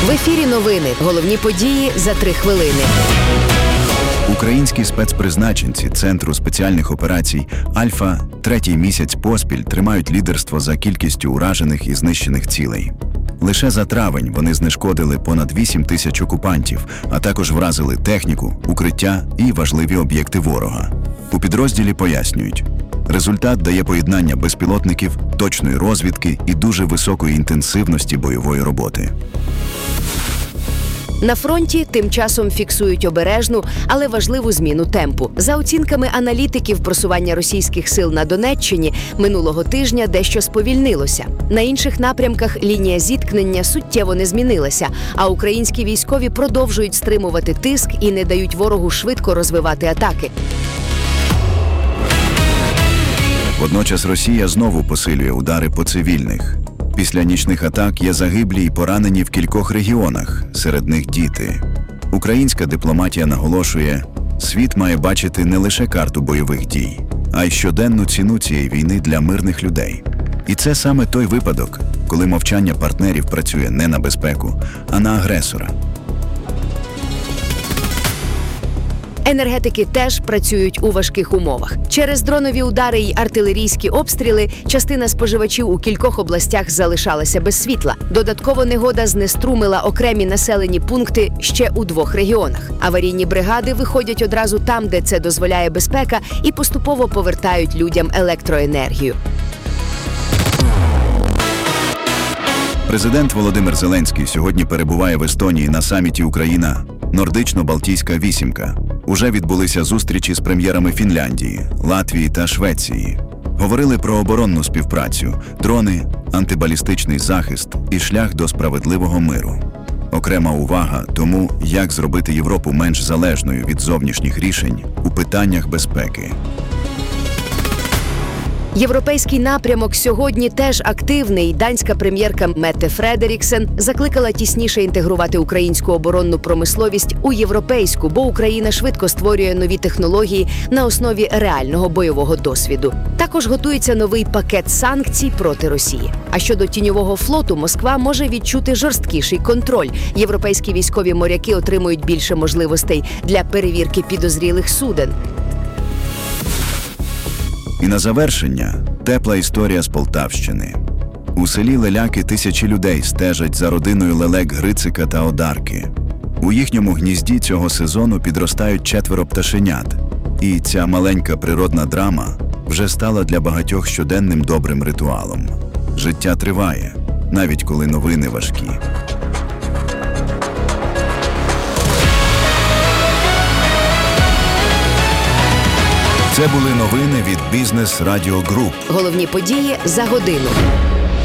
В ефірі новини. Головні події за 3 хвилини. Українські спецпризначенці Центру спеціальних операцій «Альфа» третій місяць поспіль тримають лідерство за кількістю уражених і знищених цілей. Лише за травень вони знешкодили понад 8 тисяч окупантів, а також вразили техніку, укриття і важливі об'єкти ворога. У підрозділі пояснюють, результат дає поєднання безпілотників, точної розвідки і дуже високої інтенсивності бойової роботи. На фронті тим часом фіксують обережну, але важливу зміну темпу. За оцінками аналітиків, просування російських сил на Донеччині минулого тижня дещо сповільнилося. На інших напрямках лінія зіткнення суттєво не змінилася, а українські військові продовжують стримувати тиск і не дають ворогу швидко розвивати атаки. Водночас Росія знову посилює удари по цивільних. Після нічних атак є загиблі і поранені в кількох регіонах, серед них діти. Українська дипломатія наголошує, світ має бачити не лише карту бойових дій, а й щоденну ціну цієї війни для мирних людей. І це саме той випадок, коли мовчання партнерів працює не на безпеку, а на агресора. Енергетики теж працюють у важких умовах. Через дронові удари й артилерійські обстріли частина споживачів у кількох областях залишалася без світла. Додатково негода знеструмила окремі населені пункти ще у 2 регіонах. Аварійні бригади виходять одразу там, де це дозволяє безпека, і поступово повертають людям електроенергію. Президент Володимир Зеленський сьогодні перебуває в Естонії на саміті Україна Нордично-Балтійська вісімка. Уже відбулися зустрічі з прем'єрами Фінляндії, Латвії та Швеції. Говорили про оборонну співпрацю, дрони, антибалістичний захист і шлях до справедливого миру. Окрема увага тому, як зробити Європу менш залежною від зовнішніх рішень у питаннях безпеки. Європейський напрямок сьогодні теж активний. Данська прем'єрка Метте Фредеріксен закликала тісніше інтегрувати українську оборонну промисловість у європейську, бо Україна швидко створює нові технології на основі реального бойового досвіду. Також готується новий пакет санкцій проти Росії. А щодо тіньового флоту, Москва може відчути жорсткіший контроль. Європейські військові моряки отримують більше можливостей для перевірки підозрілих суден. І на завершення – тепла історія з Полтавщини. У селі Леляки тисячі людей стежать за родиною лелек Грицика та Одарки. У їхньому гнізді цього сезону підростають 4 пташенят. І ця маленька природна драма вже стала для багатьох щоденним добрим ритуалом. Життя триває, навіть коли новини важкі. Це були новини від Бізнес Радіо Груп. Головні події за годину.